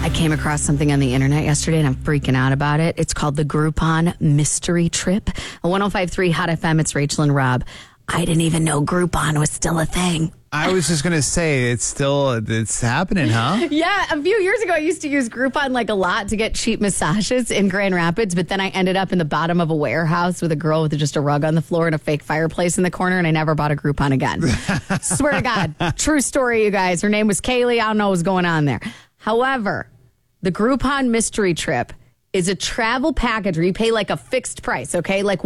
I came across something on the internet yesterday and I'm freaking out about it. It's called the Groupon Mystery Trip. A 105.3 Hot FM, it's Rachel and Rob. I didn't even know Groupon was still a thing. I was just going to say, it's happening, huh? Yeah, a few years ago, I used to use Groupon like a lot to get cheap massages in Grand Rapids, but then I ended up in the bottom of a warehouse with a girl with just a rug on the floor and a fake fireplace in the corner, and I never bought a Groupon again. Swear to God. True story, you guys. Her name was Kaylee. I don't know what was going on there. However, the Groupon Mystery Trip is a travel package where you pay like a fixed price, okay? Like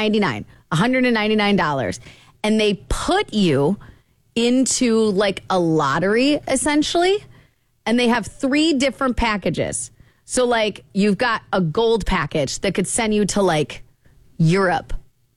$199. And they put you into like a lottery, essentially. And they have 3 different packages. So like you've got a gold package that could send you to like Europe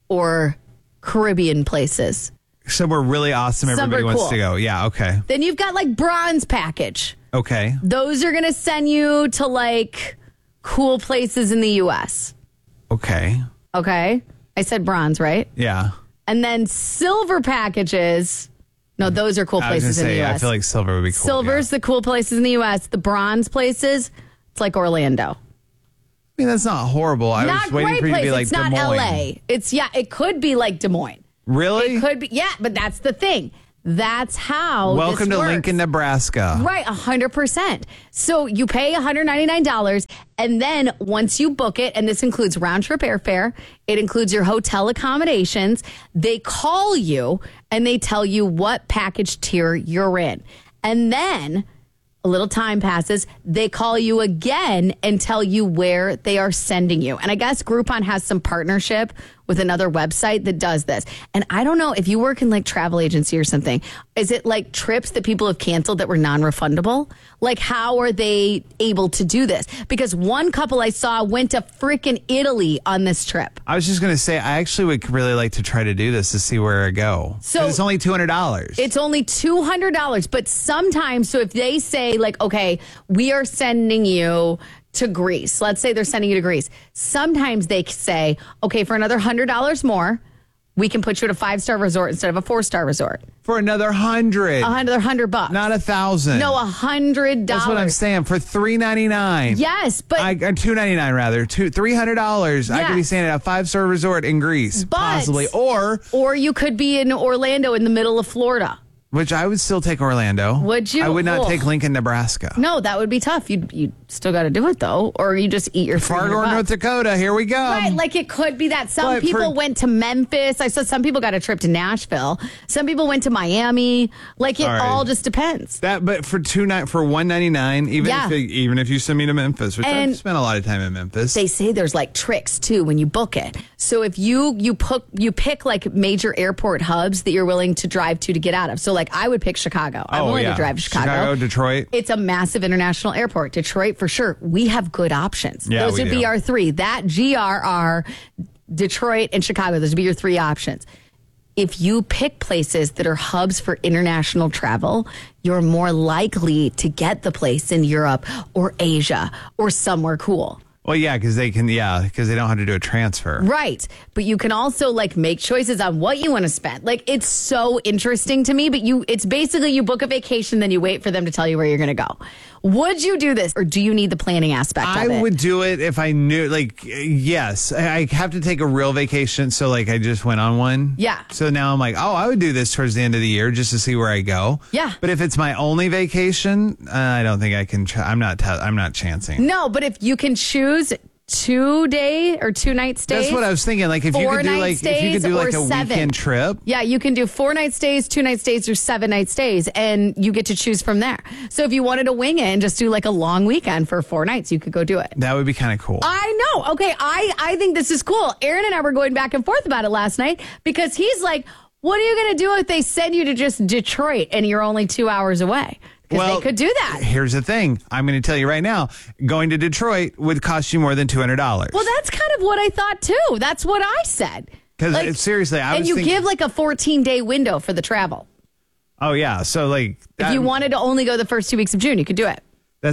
or Caribbean places. Somewhere really awesome everybody wants to go. Yeah, okay. Then you've got like bronze package. Okay. Those are going to send you to like cool places in the U.S. Okay. Okay. I said bronze, right? Yeah. And then silver packages. No, those are cool places in the U.S. I feel like silver would be cool. Silver's the cool places in the U.S. The bronze places, it's like Orlando. I mean, that's not horrible. I Not was waiting for you to be like it's Des not Moines. L.A. It could be like Des Moines. Really? It could be. Yeah, but that's the thing. That's how Welcome this to works. Lincoln, Nebraska. Right, 100%. So you pay $199, and then once you book it, and this includes round-trip airfare, it includes your hotel accommodations, they call you, and they tell you what package tier you're in. And then a little time passes, they call you again and tell you where they are sending you. And I guess Groupon has some partnership with another website that does this. And I don't know if you work in like travel agency or something, is it like trips that people have canceled that were non-refundable? Like how are they able to do this? Because one couple I saw went to freaking Italy on this trip. I was just going to say, I actually would really like to try to do this to see where I go. So it's only $200. It's only $200. But sometimes, so if they say like, okay, we are sending you to Greece. Let's say they're sending you to Greece. Sometimes they say, okay, for another $100 more, we can put you at a 5-star resort instead of a 4-star resort. For another 100. Another $100. Not 1,000. No, $100. That's what I'm saying. For $399. Yes, but $299 rather. $300. I could be staying at a 5-star resort in Greece, possibly, or you could be in Orlando in the middle of Florida. Which I would still take Orlando. Would you? I would not Ugh. take Lincoln, Nebraska. No, that would be tough. You still got to do it though, or you just eat your Fargo, North Dakota. Here we go. Right, like it could be that. Some people went to Memphis. I saw some people got a trip to Nashville. Some people went to Miami. Like it all just depends. But for $199, even if you send me to Memphis, which I've spent a lot of time in Memphis. They say there's like tricks too when you book it. So if you pick like major airport hubs that you're willing to drive to get out of. So like I would pick Chicago. I'm willing to drive to Chicago. Detroit. It's a massive international airport. Detroit for sure. We have good options. Yeah, those would be our 3. That GRR, Detroit, and Chicago. Those would be your 3 options. If you pick places that are hubs for international travel, you're more likely to get the place in Europe or Asia or somewhere cool. Well, yeah, because they don't have to do a transfer. Right. But you can also like make choices on what you want to spend. Like it's so interesting to me, but it's basically you book a vacation, then you wait for them to tell you where you're going to go. Would you do this or do you need the planning aspect of it? I would do it if I knew, yes, I have to take a real vacation. So like I just went on one. Yeah. So now I'm like, I would do this towards the end of the year just to see where I go. Yeah. But if it's my only vacation, I don't think I can, I'm not chancing. No, but if you can choose 2-day or 2-night stays. That's what I was thinking. Like if you could do like a 7. weekend trip. Yeah, you can do 4-night stays, 2-night stays, or 7-night stays, and you get to choose from there. So if you wanted to wing it and just do like a long weekend for 4 nights, you could go do it. That would be kind of cool. I know. Okay, I think this is cool. Aaron and I were going back and forth about it last night because he's like, what are you going to do if they send you to just Detroit and you're only 2 hours away? Because they could do that. Here's the thing. I'm going to tell you right now. Going to Detroit would cost you more than $200. Well, that's kind of what I thought, too. That's what I said. Because seriously, I was thinking... And you give like a 14-day window for the travel. Oh, yeah. So like... If you wanted to only go the first 2 weeks of June, you could do it.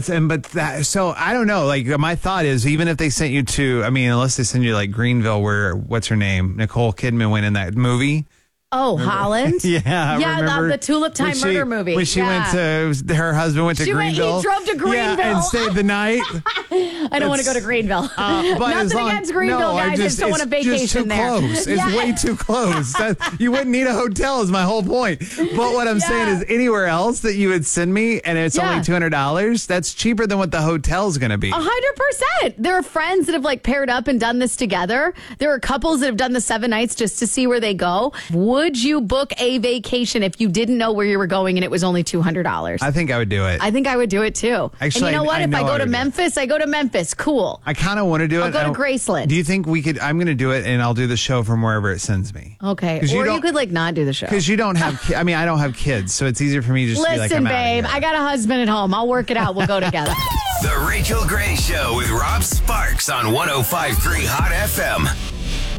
So I don't know. Like my thought is, even if they sent you to, unless they send you like Greenville, where, what's her name? Nicole Kidman went in that movie. Oh, Holland? Remember the Tulip Time murder movie. When she went to, her husband went to Greenville. He drove to Greenville. And stayed the night. I don't want to go to Greenville. But Nothing against Greenville, guys. I just don't want a vacation there. It's way too close. You wouldn't need a hotel is my whole point. But what I'm saying is anywhere else that you would send me and it's only $200, that's cheaper than what the hotel's going to be. 100%. There are friends that have like paired up and done this together. There are couples that have done the 7 nights just to see where they go. Would you book a vacation if you didn't know where you were going and it was only $200? I think I would do it. I think I would do it too. Actually, and you know what? If I go to Memphis, I go to Memphis. Cool. I kind of want to do it. I'll go to Graceland. Do you think we could? I'm going to do it and I'll do the show from wherever it sends me. Okay. Or you could like not do the show. Because you don't have, I mean, I don't have kids, so it's easier for me just to be like, I'm babe, I got a husband at home. I'll work it out. We'll go together. The Rachel Gray Show with Rob Sparks on 105.3 Hot FM.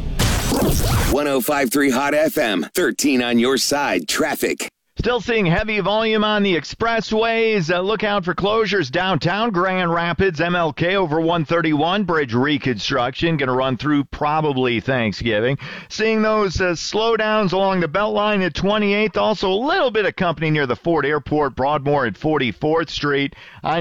105.3 Hot FM, 13 on your side, traffic. Still seeing heavy volume on the expressways. Look out for closures downtown Grand Rapids, MLK over 131. Bridge reconstruction going to run through probably Thanksgiving. Seeing those slowdowns along the Beltline at 28th. Also a little bit of company near the Ford Airport, Broadmoor at 44th Street.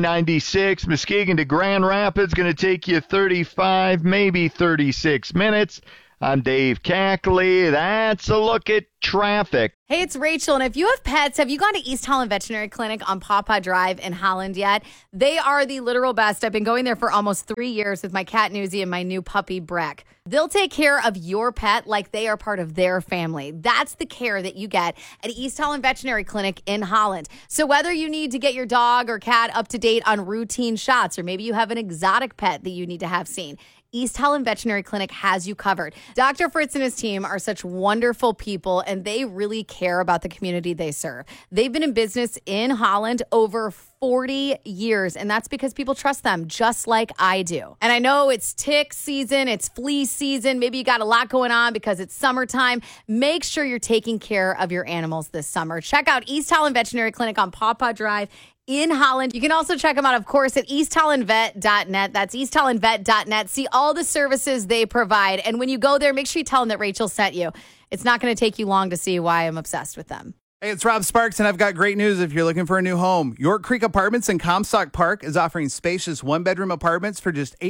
I-96, Muskegon to Grand Rapids going to take you 35, maybe 36 minutes. I'm Dave Cackley. That's a look at traffic. Hey, it's Rachel, and if you have pets, have you gone to East Holland Veterinary Clinic on Pawpaw Drive in Holland yet? They are the literal best. I've been going there for almost 3 years with my cat Newsy and my new puppy Breck. They'll take care of your pet like they are part of their family. That's the care that you get at East Holland Veterinary Clinic in Holland. So whether you need to get your dog or cat up to date on routine shots, or maybe you have an exotic pet that you need to have seen, East Holland Veterinary Clinic has you covered. Dr. Fritz and his team are such wonderful people, and they really care about the community they serve. They've been in business in Holland over 40 years, and that's because people trust them just like I do. And I know it's tick season, it's flea season, maybe you got a lot going on because it's summertime. Make sure you're taking care of your animals this summer. Check out East Holland Veterinary Clinic on Pawpaw Drive in Holland. You can also check them out, of course, at easthollandvet.net. That's easthollandvet.net. See all the services they provide. And when you go there, make sure you tell them that Rachel sent you. It's not going to take you long to see why I'm obsessed with them. Hey, it's Rob Sparks, and I've got great news if you're looking for a new home. York Creek Apartments in Comstock Park is offering spacious one-bedroom apartments for just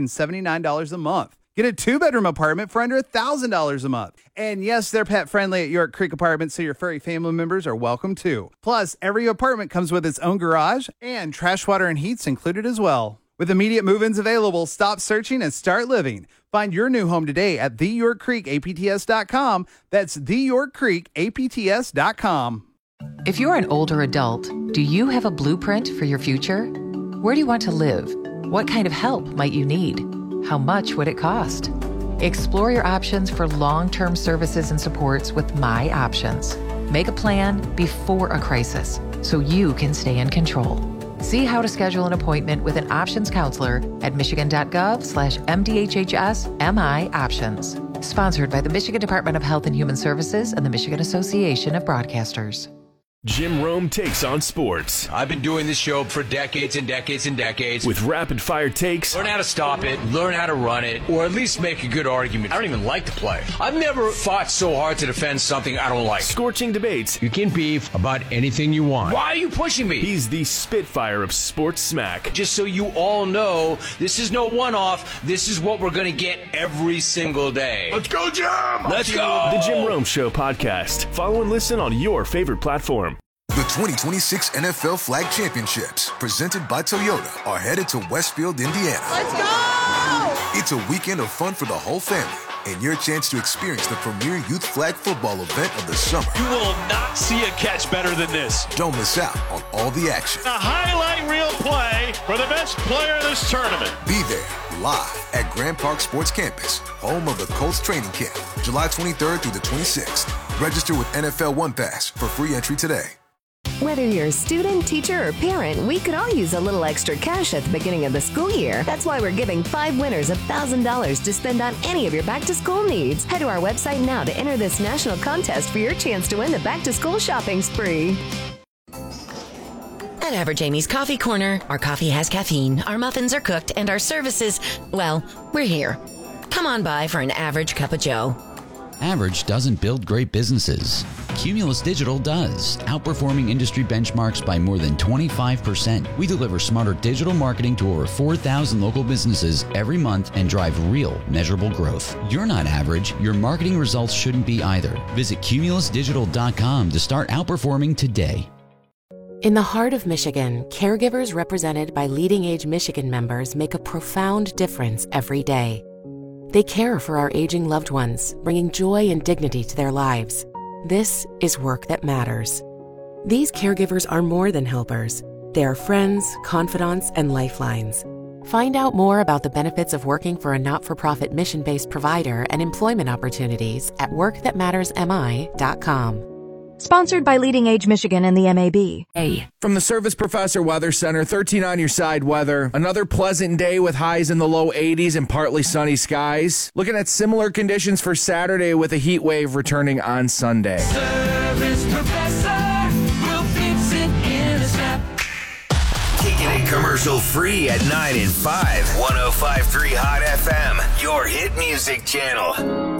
$879 a month. Get a 2-bedroom apartment for under $1,000 a month. And yes, they're pet friendly at York Creek Apartments, so your furry family members are welcome too. Plus, every apartment comes with its own garage, and trash, water, and heat's included as well. With immediate move-ins available, stop searching and start living. Find your new home today at theyorkcreekapts.com. That's theyorkcreekapts.com. If you're an older adult, do you have a blueprint for your future? Where do you want to live? What kind of help might you need? How much would it cost? Explore your options for long-term services and supports with My Options. Make a plan before a crisis so you can stay in control. See how to schedule an appointment with an options counselor at michigan.gov/MDHHS-MI Options. Sponsored by the Michigan Department of Health and Human Services and the Michigan Association of Broadcasters. Jim Rome takes on sports. I've been doing this show for decades and decades and decades. With rapid-fire takes. Learn how to stop it, learn how to run it, or at least make a good argument. I don't even like to play. I've never fought so hard to defend something I don't like. Scorching debates. You can beef about anything you want. Why are you pushing me? He's the Spitfire of sports smack. Just so you all know, this is no one-off. This is what we're going to get every single day. Let's go, Jim! Let's go! The Jim Rome Show podcast. Follow and listen on your favorite platform. The 2026 NFL Flag Championships, presented by Toyota, are headed to Westfield, Indiana. Let's go! It's a weekend of fun for the whole family and your chance to experience the premier youth flag football event of the summer. You will not see a catch better than this. Don't miss out on all the action. A highlight reel play for the best player of this tournament. Be there live at Grand Park Sports Campus, home of the Colts training camp, July 23rd through the 26th. Register with NFL One Pass for free entry today. Whether you're a student, teacher, or parent, we could all use a little extra cash at the beginning of the school year. That's why we're giving 5 winners $1,000 to spend on any of your back-to-school needs. Head to our website now to enter this national contest for your chance to win the back-to-school shopping spree. At Average Amy's Coffee Corner, our coffee has caffeine, our muffins are cooked, and our services, well, we're here. Come on by for an average cup of joe. Average doesn't build great businesses. Cumulus Digital does, outperforming industry benchmarks by more than 25%. We deliver smarter digital marketing to over 4,000 local businesses every month and drive real, measurable growth. You're not average. Your marketing results shouldn't be either. Visit cumulusdigital.com to start outperforming today. In the heart of Michigan, caregivers represented by Leading Age Michigan members make a profound difference every day. They care for our aging loved ones, bringing joy and dignity to their lives. This is work that matters. These caregivers are more than helpers. They are friends, confidants, and lifelines. Find out more about the benefits of working for a not-for-profit mission-based provider and employment opportunities at workthatmattersmi.com. Sponsored by Leading Age Michigan and the MAB. From the Service Professor Weather Center, 13 on your side weather. Another pleasant day with highs in the low 80s and partly sunny skies. Looking at similar conditions for Saturday with a heat wave returning on Sunday. Service Professor will fix it in a snap. Kicking it commercial free at 9 and 5. 105.3 Hot FM, your hit music channel.